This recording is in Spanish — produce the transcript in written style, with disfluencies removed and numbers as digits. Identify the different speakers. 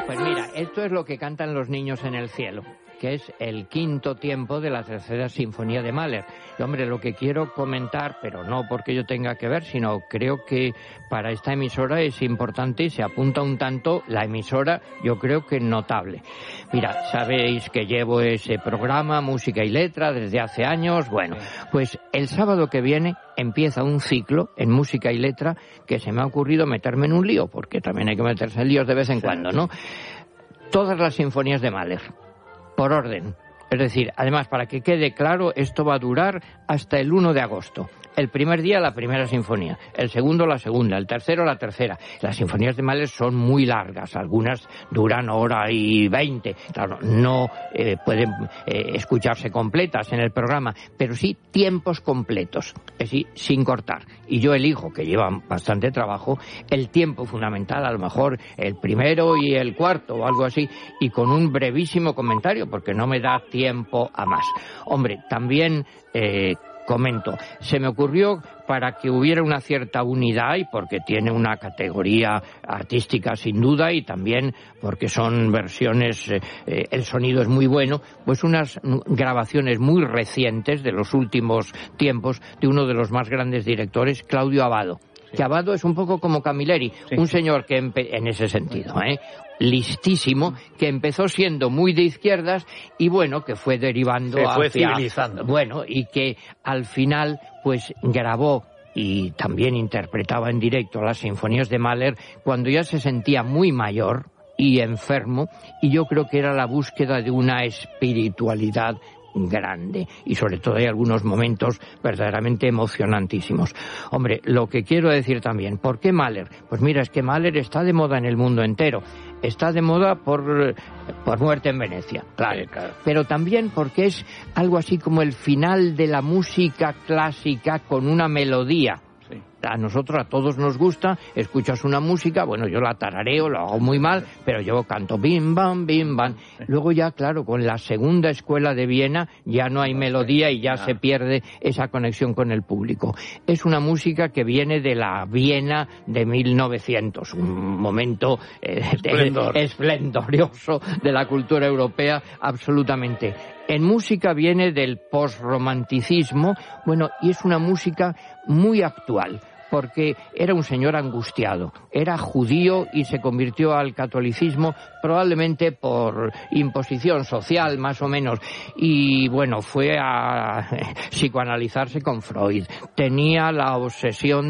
Speaker 1: Pues mira, esto es lo que cantan los niños en el cielo, que es el quinto tiempo de la tercera sinfonía de Mahler. Y hombre, lo que quiero comentar, pero no porque yo tenga que ver, sino creo que para esta emisora es importante y se apunta un tanto la emisora, yo creo que notable. Mira, sabéis que llevo ese programa, Música y Letra, desde hace años. Bueno, pues el sábado que viene empieza un ciclo en Música y Letra que se me ha ocurrido meterme en un lío, porque también hay que meterse en líos de vez en cuando, ¿no? Todas las sinfonías de Mahler, por orden. Es decir, además, para que quede claro, esto va a durar hasta el 1 de agosto. El primer día la primera sinfonía, el segundo la segunda, el tercero la tercera. Las sinfonías de Mahler son muy largas, algunas duran 1:20. Claro, no pueden escucharse completas en el programa, pero sí tiempos completos, es decir, sin cortar. Y yo elijo, que lleva bastante trabajo, el tiempo fundamental, a lo mejor el primero y el cuarto o algo así, y con un brevísimo comentario, porque no me da tiempo a más. Hombre, también comento, se me ocurrió para que hubiera una cierta unidad y porque tiene una categoría artística sin duda y también porque son versiones, el sonido es muy bueno, pues unas grabaciones muy recientes de los últimos tiempos de uno de los más grandes directores, Claudio Abbado. Sí. Que Abbado es un poco como Camilleri, sí. Un señor que en ese sentido, listísimo, que empezó siendo muy de izquierdas y bueno, que fue derivando
Speaker 2: fue civilizando.
Speaker 1: Bueno, y que al final pues grabó y también interpretaba en directo las sinfonías de Mahler cuando ya se sentía muy mayor y enfermo, y yo creo que era la búsqueda de una espiritualidad grande, y sobre todo hay algunos momentos verdaderamente emocionantísimos. Hombre, lo que quiero decir también, ¿por qué Mahler? Pues mira, es que Mahler está de moda en el mundo entero. Está de moda por Muerte en Venecia, claro. Pero también porque es algo así como el final de la música clásica con una melodía. A nosotros, a todos nos gusta, escuchas una música, bueno, yo la tarareo, lo hago muy mal, pero yo canto bim, bam, bim, bam. Luego ya, claro, con la segunda escuela de Viena ya no hay melodía y ya se pierde esa conexión con el público. Es una música que viene de la Viena de 1900, un momento esplendoroso de la cultura europea, absolutamente. En música viene del posromanticismo, bueno, y es una música muy actual, porque era un señor angustiado, era judío y se convirtió al catolicismo probablemente por imposición social, más o menos, y bueno, fue a psicoanalizarse con Freud. Tenía la obsesión